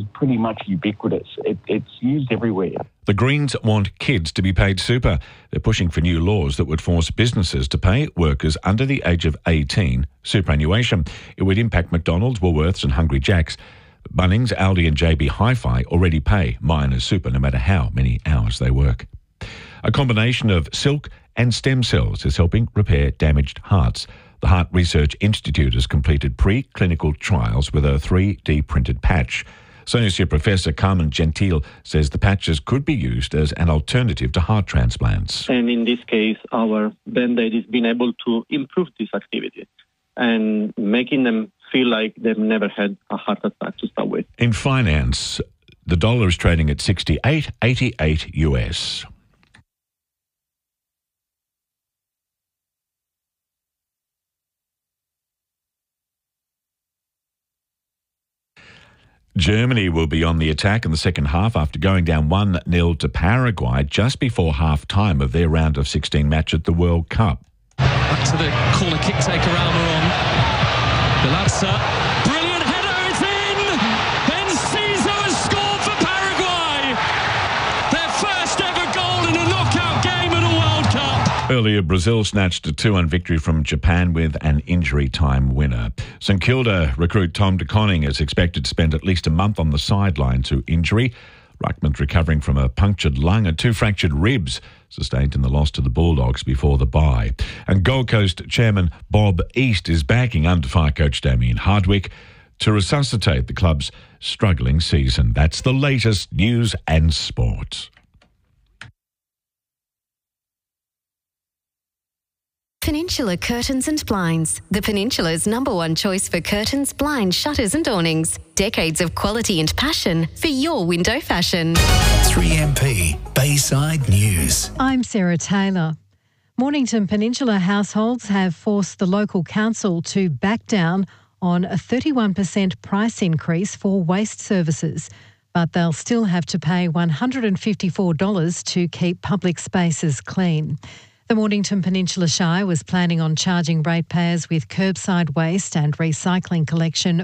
pretty much ubiquitous. It's used everywhere. The Greens want kids to be paid super. They're pushing for new laws that would force businesses to pay workers under the age of 18 superannuation. It would impact McDonald's, Woolworths and Hungry Jack's. Bunnings, Aldi and JB Hi-Fi already pay miners super no matter how many hours they work. A combination of silk and stem cells is helping repair damaged hearts. The Heart Research Institute has completed pre-clinical trials with a 3D printed patch. Associate Professor Carmen Gentil says the patches could be used as an alternative to heart transplants. And in this case, our Band-Aid has been able to improve this activity and making them feel like they've never had a heart attack to start with. In finance, the dollar is trading at 68.88 US. Germany will be on the attack in the second half after going down 1-0 to Paraguay just before half-time of their round of 16 match at the World Cup. Back to the corner kick taker, Almiron. Bielsa. Brilliant header, it's in! Enciso has scored for Paraguay! Their first ever goal in a knockout game at a World Cup. Earlier, Brazil snatched a 2-1 victory from Japan with an injury time winner. St Kilda recruit Tom de Koning is expected to spend at least a month on the sideline to injury. Ruckman's recovering from a punctured lung and 2 fractured ribs sustained in the loss to the Bulldogs before the bye. And Gold Coast chairman Bob East is backing under-fire coach Damien Hardwick to resuscitate the club's struggling season. That's the latest news and sport. Peninsula Curtains and Blinds, the Peninsula's #1 choice for curtains, blinds, shutters and awnings. Decades of quality and passion for your window fashion. 3MP Bayside News. I'm Sarah Taylor. Mornington Peninsula households have forced the local council to back down on a 31% price increase for waste services, but they'll still have to pay $154 to keep public spaces clean. The Mornington Peninsula Shire was planning on charging ratepayers with curbside waste and recycling collection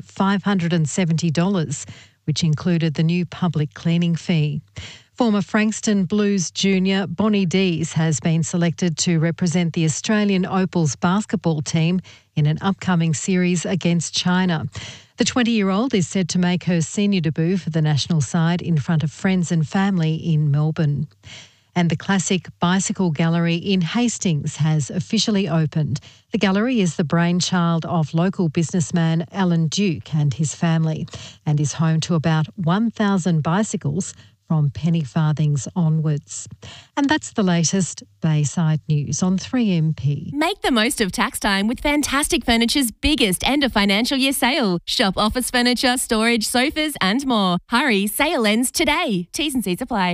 $570, which included the new public cleaning fee. Former Frankston Blues junior Bonnie Dees has been selected to represent the Australian Opals basketball team in an upcoming series against China. The 20-year-old is said to make her senior debut for the national side in front of friends and family in Melbourne. And the Classic Bicycle Gallery in Hastings has officially opened. The gallery is the brainchild of local businessman Alan Duke and his family and is home to about 1,000 bicycles from penny farthings onwards. And that's the latest Bayside News on 3MP. Make the most of tax time with Fantastic Furniture's biggest end of financial year sale. Shop office furniture, storage, sofas and more. Hurry, sale ends today. T's and C's apply.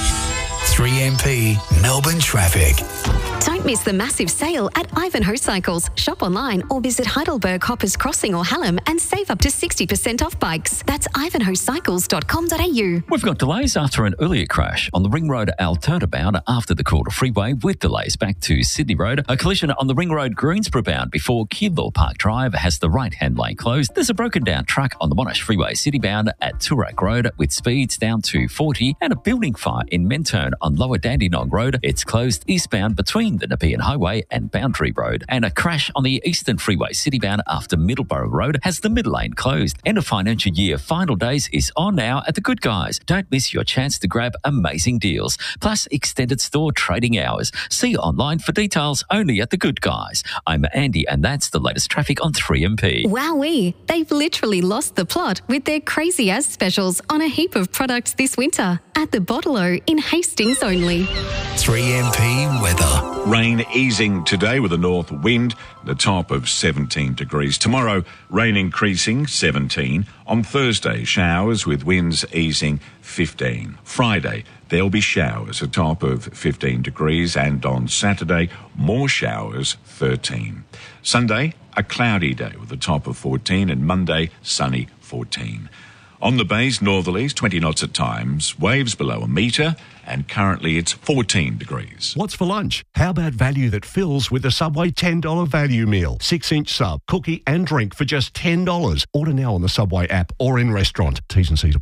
3MP Melbourne traffic. Don't miss the massive sale at Ivanhoe Cycles. Shop online or visit Heidelberg, Hoppers Crossing or Hallam and save up to 60% off bikes. That's ivanhoecycles.com.au. We've got delays after an earlier crash on the Ring Road Alberta bound after the Calder Freeway with delays back to Sydney Road. A collision on the Ring Road Greensboro bound before Keilor Park Drive has the right-hand lane closed. There's a broken down truck on the Monash Freeway City bound at Toorak Road with speeds down to 40 and a building fire in Mentone on Lower Dandenong Road. It's closed eastbound between the Nepean Highway and Boundary Road. And a crash on the Eastern Freeway citybound after Middleborough Road has the middle lane closed. End of financial year final days is on now at the Good Guys. Don't miss your chance to grab amazing deals, plus extended store trading hours. See online for details only at the Good Guys. I'm Andy and that's the latest traffic on 3MP. Wowee, they've literally lost the plot with their crazy as specials on a heap of products this winter at the Bottle-O in Hastings only. 3MP weather. Rain easing today with a north wind, the top of 17 degrees. Tomorrow, rain increasing, 17. On Thursday, showers with winds easing, 15. Friday, there'll be showers, a top of 15 degrees. And on Saturday, more showers, 13. Sunday, a cloudy day with a top of 14. And Monday, sunny, 14. On the bays, northerlies, 20 knots at times, waves below a metre, and currently it's 14 degrees. What's for lunch? How about value that fills with a Subway $10 value meal? 6-inch sub, cookie and drink for just $10. Order now on the Subway app or in restaurant. T's and C's apply.